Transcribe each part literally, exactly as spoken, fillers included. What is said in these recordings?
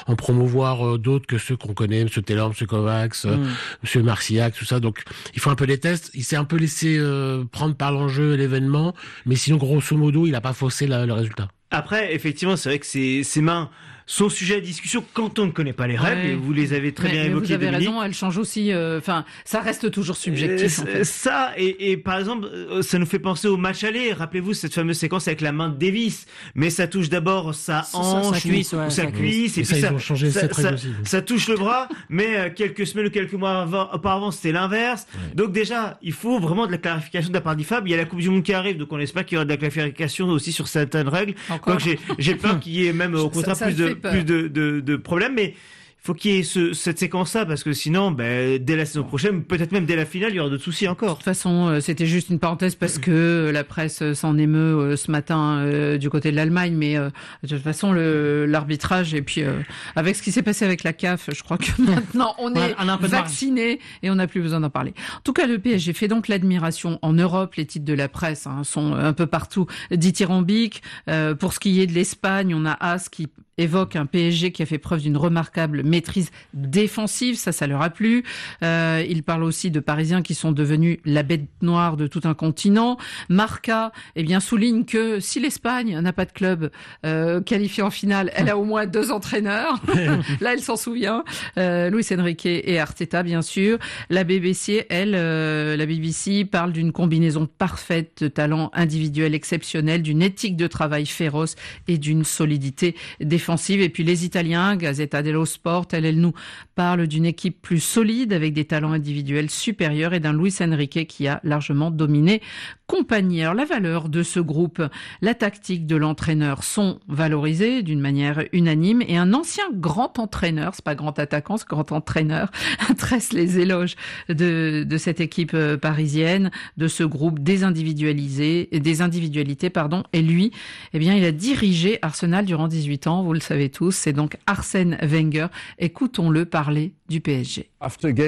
en promouvoir euh, d'autres que ceux qu'on connaît, M. Taylor, M. Kovacs, euh, mm. M. Marcillac, tout ça. Donc, il faut un peu des tests. Il s'est un peu laissé euh, prendre par l'enjeu et l'événement, mais sinon, grosso modo, il n'a pas faussé la, le résultat. Après, effectivement, c'est vrai que ces, ces mains sont sujet à discussion quand on ne connaît pas les règles. Ouais. Et vous les avez très mais, bien mais évoquées. Vous avez Dominique. raison, elles changent aussi. Enfin, euh, ça reste toujours subjectif. Euh, en fait. Ça et, et par exemple, ça nous fait penser au match aller. Rappelez-vous cette fameuse séquence avec la main de Davis. Mais ça touche d'abord sa hanche, sa, sa cuisse, ou, ouais, ou sa cuisse, et, et puis ça, ça, ça, ça, ça touche le bras. Mais euh, quelques semaines ou quelques mois avant, auparavant, c'était l'inverse. Ouais. Donc déjà, il faut vraiment de la clarification de la part d'I F A B. Il y a la Coupe du Monde qui arrive, donc on espère qu'il y aura de la clarification aussi sur certaines règles. Donc j'ai, j'ai peur qu'il y ait même au contraire plus de plus de, de, de problèmes, mais il faut qu'il y ait ce, cette séquence-là, parce que sinon, ben, dès la saison prochaine, peut-être même dès la finale, il y aura d'autres soucis encore. De toute façon, c'était juste une parenthèse parce que la presse s'en émeut ce matin euh, du côté de l'Allemagne, mais euh, de toute façon, le, l'arbitrage, et puis euh, avec ce qui s'est passé avec la C A F, je crois que maintenant, on est on vaccinés et on n'a plus besoin d'en parler. En tout cas, le P S G fait donc l'admiration en Europe. Les titres de la presse hein, sont un peu partout dithyrambiques. Euh, pour ce qui est de l'Espagne, on a As qui évoque un P S G qui a fait preuve d'une remarquable maîtrise défensive, ça, ça leur a plu. Euh, il parle aussi de Parisiens qui sont devenus la bête noire de tout un continent. Marca, eh bien, souligne que si l'Espagne n'a pas de club euh, qualifié en finale, elle a au moins deux entraîneurs. Là, elle s'en souvient. Euh, Luis Enrique et Arteta, bien sûr. La B B C, elle, euh, la B B C parle d'une combinaison parfaite de talents individuels exceptionnels, d'une éthique de travail féroce et d'une solidité défensive. Et puis les Italiens, Gazzetta dello Sport, elle, elle nous parle d'une équipe plus solide avec des talents individuels supérieurs et d'un Luis Enrique qui a largement dominé compagnie. Alors la valeur de ce groupe, la tactique de l'entraîneur sont valorisées d'une manière unanime et un ancien grand entraîneur, c'est pas grand attaquant, c'est grand entraîneur, tresse les éloges de, de cette équipe parisienne, de ce groupe désindividualisé, des individualités, pardon. Et lui, eh bien, il a dirigé Arsenal durant dix-huit ans. Vous le savez tous, c'est donc Arsène Wenger. Écoutons-le parler du P S G.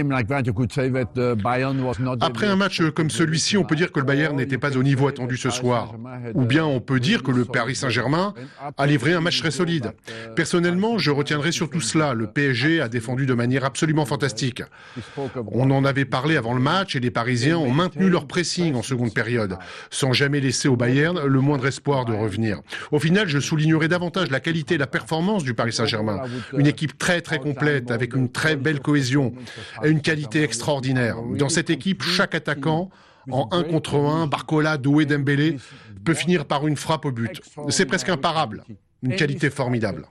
Après un match comme celui-ci, on peut dire que le Bayern n'était pas au niveau attendu ce soir. Ou bien on peut dire que le Paris Saint-Germain a livré un match très solide. Personnellement, je retiendrai surtout cela. Le P S G a défendu de manière absolument fantastique. On en avait parlé avant le match et les Parisiens ont maintenu leur pressing en seconde période, sans jamais laisser au Bayern le moindre espoir de revenir. Au final, je soulignerai davantage la qualité et la performance du Paris Saint-Germain. Une équipe très très complète, avec une très belle cohésion et une qualité extraordinaire. Dans cette équipe, chaque attaquant, en un contre un, Barcola, Doué, Dembélé, peut finir par une frappe au but. C'est presque imparable. Une qualité formidable.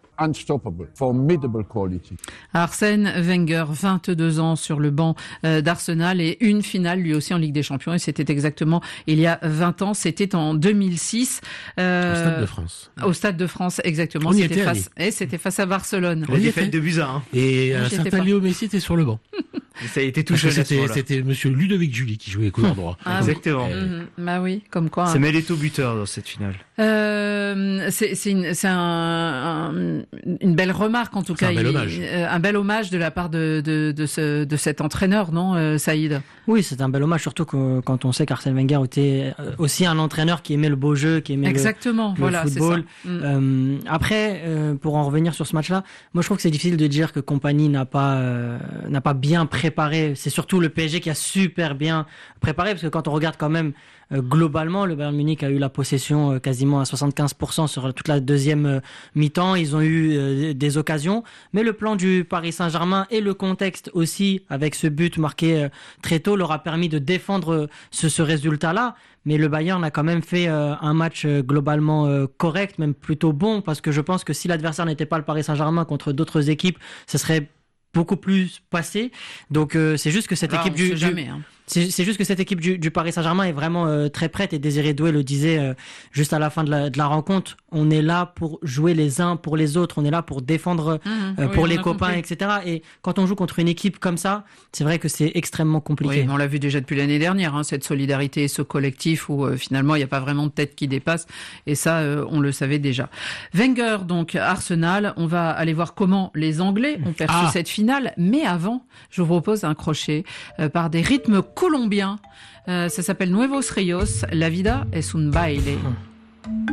Arsène Wenger, vingt-deux ans sur le banc euh, d'Arsenal et une finale lui aussi en Ligue des Champions. Et c'était exactement il y a vingt ans, c'était en deux mille six. Euh, au Stade de France. Au Stade de France, exactement. On y c'était, était, face, et c'était face à Barcelone. La défaite de Buza. Hein. Et un certain Léo Messi était sur le banc. Ça a été tout jeune. C'était, c'était monsieur Ludovic Julie qui jouait couloir droit. Ah, exactement. Oui. Mmh, bah oui, comme quoi. Ça hein. met les taux buteurs dans cette finale. Euh, c'est, c'est, une, c'est un, un, une belle remarque en tout c'est cas. Un bel hommage. Il, un bel hommage de la part de, de, de, ce, de cet entraîneur, non, euh, Saïd? Oui, c'est un bel hommage, surtout que, quand on sait qu'Arsène Wenger était aussi un entraîneur qui aimait le beau jeu, qui aimait Exactement, le, le voilà, football. C'est ça. Mm. Euh, après, euh, pour en revenir sur ce match-là, moi je trouve que c'est difficile de dire que Kompany n'a pas euh, n'a pas bien préparé. C'est surtout le P S G qui a super bien préparé, parce que quand on regarde quand même euh, globalement, le Bayern Munich a eu la possession euh, quasiment à soixante-quinze pour cent sur toute la deuxième euh, mi-temps. Ils ont eu euh, des occasions, mais le plan du Paris Saint-Germain et le contexte aussi, avec ce but marqué euh, très tôt, leur a permis de défendre euh, ce, ce résultat-là. Mais le Bayern a quand même fait euh, un match euh, globalement euh, correct, même plutôt bon, parce que je pense que si l'adversaire n'était pas le Paris Saint-Germain contre d'autres équipes, ce serait beaucoup plus passé. Donc euh, c'est juste que cette Là, équipe du, du jamais, hein. c'est, c'est juste que cette équipe du, du Paris Saint-Germain est vraiment euh, très prête, et Désiré Doué le disait euh, juste à la fin de la, de la rencontre. On est là pour jouer les uns pour les autres, on est là pour défendre mmh, euh, oui, pour les copains, compris. et cetera. Et quand on joue contre une équipe comme ça, c'est vrai que c'est extrêmement compliqué. Oui, on l'a vu déjà depuis l'année dernière, hein, cette solidarité, ce collectif où euh, finalement il n'y a pas vraiment de tête qui dépasse, et ça euh, on le savait déjà. Wenger, donc Arsenal, on va aller voir comment les Anglais ont perçu ah. cette finale, mais avant, je vous propose un crochet euh, par des rythmes colombiens. Euh, ça s'appelle Nuevos Rios, La vida es un baile.